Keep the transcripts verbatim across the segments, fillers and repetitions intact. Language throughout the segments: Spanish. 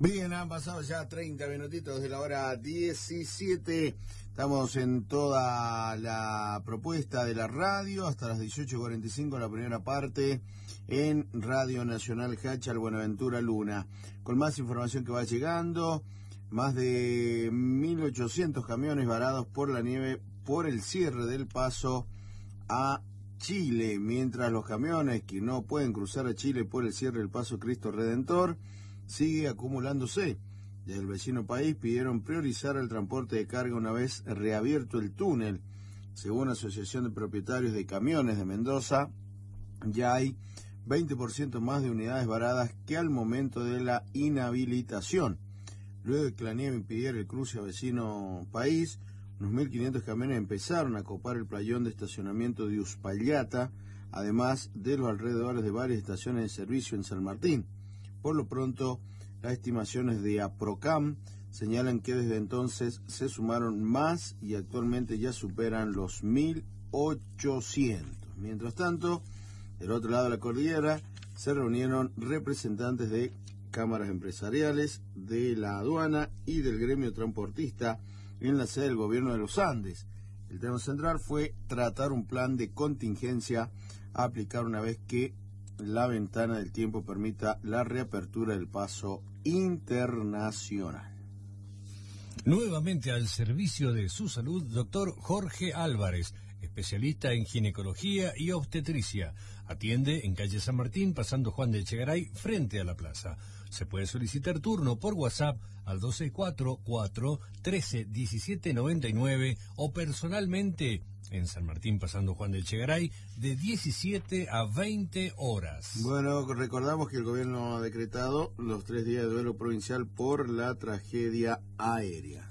Bien, han pasado ya treinta minutitos de la hora diecisiete. Estamos en toda la propuesta de la radio hasta las dieciocho cuarenta y cinco, la primera parte en Radio Nacional Hachal Buenaventura Luna. Con más información que va llegando, más de mil ochocientos camiones varados por la nieve por el cierre del paso a Chile, mientras los camiones que no pueden cruzar a Chile por el cierre del paso Cristo Redentor sigue acumulándose. Desde el vecino país pidieron priorizar el transporte de carga una vez reabierto el túnel. Según la Asociación de Propietarios de Camiones de Mendoza, ya hay veinte por ciento más de unidades varadas que al momento de la inhabilitación. Luego de que la nieve impidiera el cruce a vecino país, unos mil quinientos camiones empezaron a copar el playón de estacionamiento de Uspallata, además de los alrededores de varias estaciones de servicio en San Martín. Por lo pronto, las estimaciones de APROCAM señalan que desde entonces se sumaron más y actualmente ya superan los mil ochocientos. Mientras tanto, del otro lado de la cordillera se reunieron representantes de cámaras empresariales, de la aduana y del gremio transportista en la sede del gobierno de los Andes. El tema central fue tratar un plan de contingencia a aplicar una vez que la ventana del tiempo permita la reapertura del paso internacional. Nuevamente al servicio de su salud, doctor Jorge Álvarez, especialista en ginecología y obstetricia. Atiende en calle San Martín, pasando Juan de Echegaray, frente a la plaza. Se puede solicitar turno por WhatsApp al dos seis cuatro, cuatro, trece, diecisiete noventa y nueve o personalmente en San Martín, pasando Juan de Echegaray, de diecisiete a veinte horas. Bueno, recordamos que el gobierno ha decretado los tres días de duelo provincial por la tragedia aérea.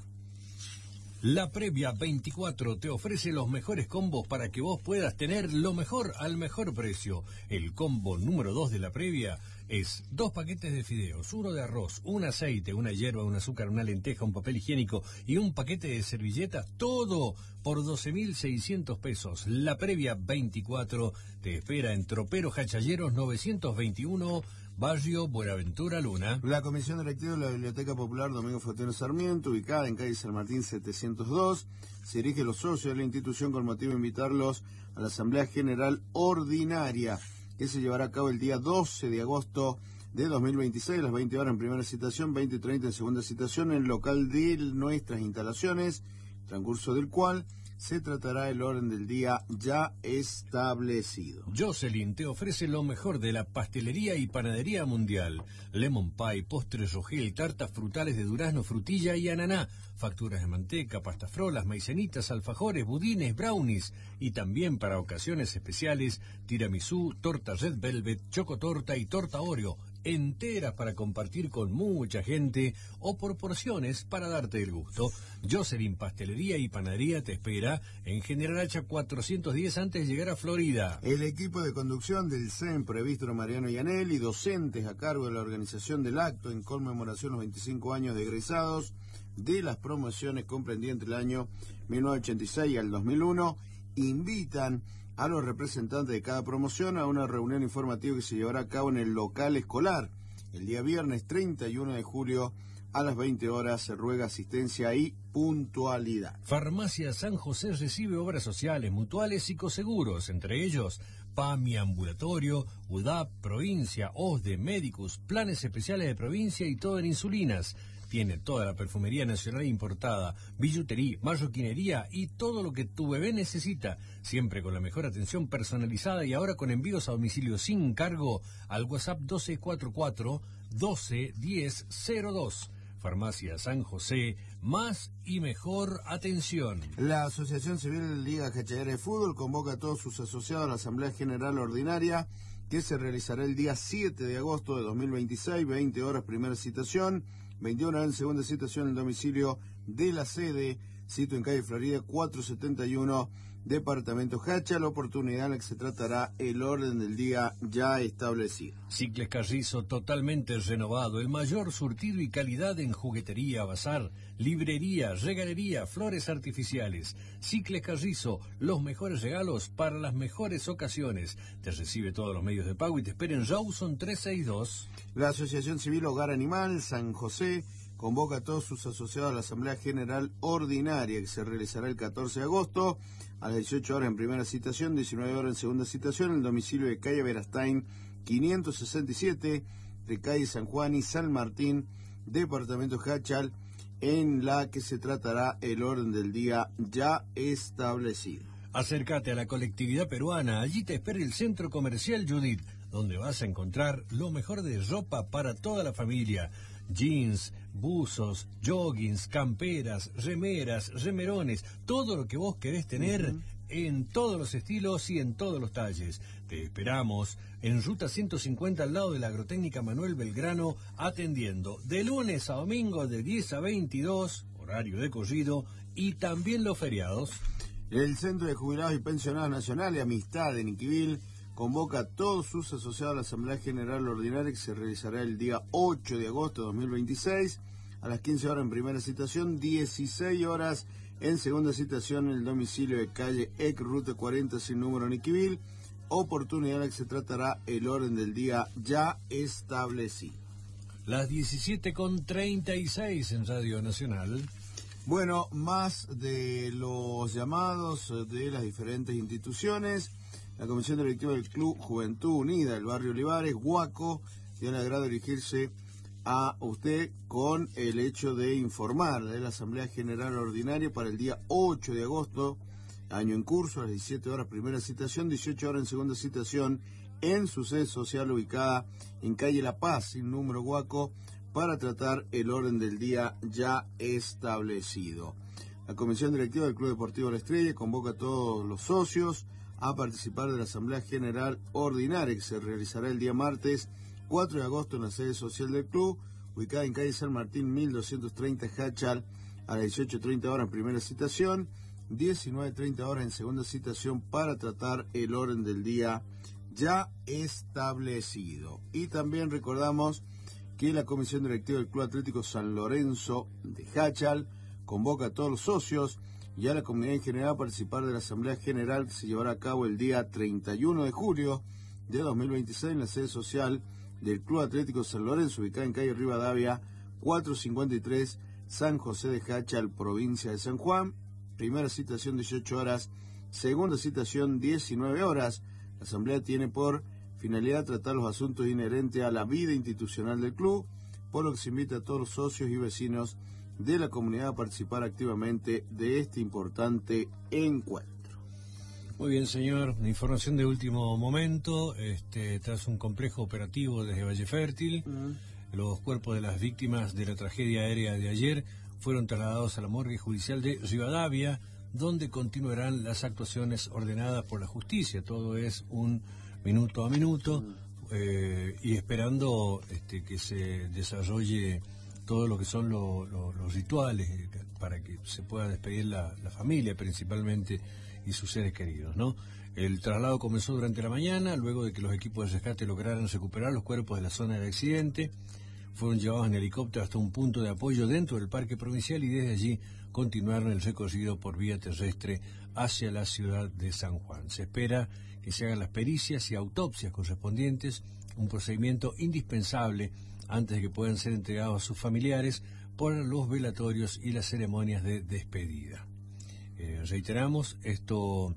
La Previa veinticuatro te ofrece los mejores combos para que vos puedas tener lo mejor al mejor precio. El combo número dos de La Previa es dos paquetes de fideos, uno de arroz, un aceite, una hierba, un azúcar, una lenteja, un papel higiénico y un paquete de servilletas, todo por doce mil seiscientos pesos. La Previa veinticuatro te espera en Tropero Hachalleros novecientos veintiuno, Barrio Buenaventura Luna. La Comisión Directiva de la Biblioteca Popular Domingo Faustino Sarmiento, ubicada en calle San Martín setecientos dos, se dirige a los socios de la institución con motivo de invitarlos a la Asamblea General Ordinaria, que se llevará a cabo el día doce de agosto de dos mil veintiséis, a las veinte horas en primera citación, veinte y treinta en segunda citación, en el local de nuestras instalaciones, transcurso del cual se tratará el orden del día ya establecido. Jocelyn te ofrece lo mejor de la pastelería y panadería mundial. Lemon pie, postres rogel, tartas frutales de durazno, frutilla y ananá, facturas de manteca, pastas frolas, maicenitas, alfajores, budines, brownies y también para ocasiones especiales, tiramisú, torta red velvet, chocotorta y torta Oreo, enteras para compartir con mucha gente o por porciones para darte el gusto. Jocelyn Pastelería y Panadería te espera en General Hacha cuatrocientos diez antes de llegar a Florida. El equipo de conducción del C E M Prevístero Mariano Yanel y docentes a cargo de la organización del acto en conmemoración de los veinticinco años de egresados de las promociones comprendidas entre el año mil novecientos ochenta y seis y al dos mil uno invitan a los representantes de cada promoción a una reunión informativa que se llevará a cabo en el local escolar el día viernes treinta y uno de julio a las veinte horas. Se ruega asistencia y puntualidad. Farmacia San José recibe obras sociales, mutuales y coseguros, entre ellos PAMI Ambulatorio, U D A P Provincia, O S D E, Médicus, planes especiales de provincia y todo en insulinas. Tiene toda la perfumería nacional importada, billutería, marroquinería y todo lo que tu bebé necesita, siempre con la mejor atención personalizada y ahora con envíos a domicilio sin cargo al WhatsApp doce cuarenta y cuatro, doce diez cero dos. Farmacia San José, más y mejor atención. La Asociación Civil Liga Hachalera de Fútbol convoca a todos sus asociados a la Asamblea General Ordinaria que se realizará el día siete de agosto de dos mil veintiséis, veinte horas primera citación, veintiuna horas en segunda citación en domicilio de la sede, sitio en calle Florida cuatrocientos setenta y uno departamento Hacha, la oportunidad en la que se tratará el orden del día ya establecido. Cicles Carrizo totalmente renovado, el mayor surtido y calidad en juguetería, bazar, librería, regalería, flores artificiales. Cicles Carrizo, los mejores regalos para las mejores ocasiones. Te recibe todos los medios de pago y te espera en Rawson trescientos sesenta y dos. La Asociación Civil Hogar Animal San José convoca a todos sus asociados a la Asamblea General Ordinaria que se realizará el catorce de agosto a las dieciocho horas en primera citación, diecinueve horas en segunda citación, en el domicilio de calle Verastain quinientos sesenta y siete, de calle San Juan y San Martín, departamento Hachal, en la que se tratará el orden del día ya establecido. Acércate a la colectividad peruana, allí te espera el Centro Comercial Judith, donde vas a encontrar lo mejor de ropa para toda la familia. Jeans, buzos, joggings, camperas, remeras, remerones, todo lo que vos querés tener, uh-huh, en todos los estilos y en todos los talles. Te esperamos en Ruta ciento cincuenta al lado de la Agrotécnica Manuel Belgrano, atendiendo de lunes a domingo de diez a veintidós, horario de corrido, y también los feriados. El Centro de Jubilados y Pensionados Nacionales, Amistad de Niquivil, convoca a todos sus asociados a la Asamblea General Ordinaria que se realizará el día ocho de agosto de dos mil veintiséis a las quince horas en primera citación, dieciséis horas en segunda citación en el domicilio de calle E C, Ruta cuarenta sin número Niquivil, oportunidad en la que se tratará el orden del día ya establecido. Las diecisiete con treinta y seis en Radio Nacional. Bueno, más de los llamados de las diferentes instituciones. La Comisión Directiva del Club Juventud Unida del Barrio Olivares, Guaco, tiene el agrado de dirigirse a usted con el hecho de informar de la Asamblea General Ordinaria para el día ocho de agosto, año en curso, a las diecisiete horas primera citación, dieciocho horas en segunda citación, en su sede social ubicada en calle La Paz, sin número Guaco, para tratar el orden del día ya establecido. La Comisión Directiva del Club Deportivo La Estrella convoca a todos los socios a participar de la Asamblea General Ordinaria que se realizará el día martes cuatro de agosto en la sede social del club, ubicada en calle San Martín mil doscientos treinta Hachal, a las dieciocho treinta horas en primera citación, diecinueve treinta horas en segunda citación, para tratar el orden del día ya establecido. Y también recordamos que la Comisión Directiva del Club Atlético San Lorenzo de Hachal convoca a todos los socios y a la comunidad en general a participar de la Asamblea General que se llevará a cabo el día treinta y uno de julio de dos mil veintiséis en la sede social del Club Atlético San Lorenzo, ubicada en calle Rivadavia cuatrocientos cincuenta y tres, San José de Hachal, provincia de San Juan. Primera citación dieciocho horas, segunda citación diecinueve horas. La Asamblea tiene por finalidad tratar los asuntos inherentes a la vida institucional del club, por lo que se invita a todos los socios y vecinos de la comunidad a participar activamente de este importante encuentro. Muy bien, señor. Información de último momento. Este, tras un complejo operativo desde Valle Fértil, uh-huh, los cuerpos de las víctimas de la tragedia aérea de ayer fueron trasladados a la morgue judicial de Rivadavia, donde continuarán las actuaciones ordenadas por la justicia. Todo es un minuto a minuto, uh-huh, eh, y esperando este, que se desarrolle todo lo que son lo, lo, los rituales eh, para que se pueda despedir la, la familia principalmente y sus seres queridos, ¿no? El traslado comenzó durante la mañana, luego de que los equipos de rescate lograran recuperar los cuerpos de la zona del accidente. Fueron llevados en helicóptero hasta un punto de apoyo dentro del parque provincial y desde allí continuaron el recorrido por vía terrestre hacia la ciudad de San Juan. Se espera que se hagan las pericias y autopsias correspondientes, un procedimiento indispensable antes de que puedan ser entregados a sus familiares por los velatorios y las ceremonias de despedida. Eh, reiteramos, esto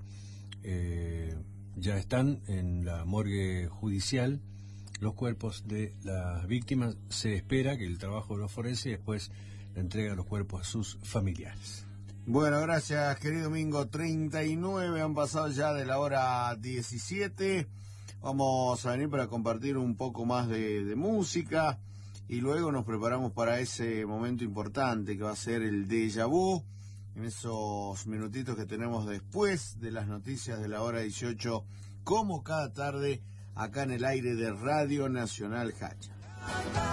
eh, ya están en la morgue judicial los cuerpos de las víctimas. Se espera que el trabajo de los forenses después le entregue los cuerpos a sus familiares. Bueno, gracias, querido Mingo. treinta y nueve han pasado ya de la hora diecisiete. Vamos a venir para compartir un poco más de, de música y luego nos preparamos para ese momento importante que va a ser el déjà vu, en esos minutitos que tenemos después de las noticias de la hora dieciocho, como cada tarde acá en el aire de Radio Nacional Hacha.